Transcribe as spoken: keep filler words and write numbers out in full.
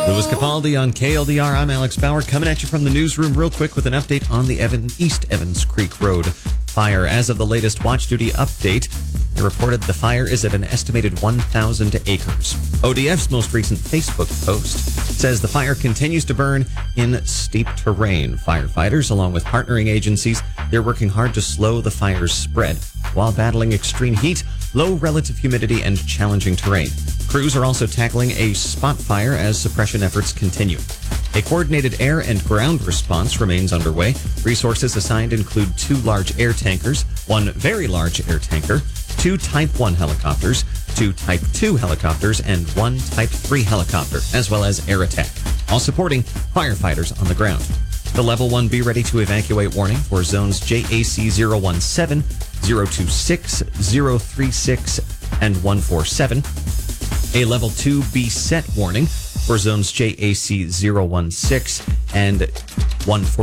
Louis Capaldi on K L D R. I'm Alex Bauer, coming at you from the newsroom real quick with an update on the Evan, East Evans Creek Road fire. As of the latest Watch Duty update, it reported the fire is at an estimated one thousand acres. O D F's most recent Facebook post says the fire continues to burn in steep terrain. Firefighters, along with partnering agencies, they're working hard to slow the fire's spread while battling extreme heat, low relative humidity, and challenging terrain. Crews are also tackling a spot fire as suppression efforts continue. A coordinated air and ground response remains underway. Resources assigned include two large air tankers, one very large air tanker, two Type one helicopters, two Type two helicopters, and one Type three helicopter, as well as air attack, all supporting firefighters on the ground. The Level one Be Ready to Evacuate warning for zones J A C zero one seven, zero two six, zero three six, and one four seven. A Level two Be Set warning for zones J A C zero one six and one four seven.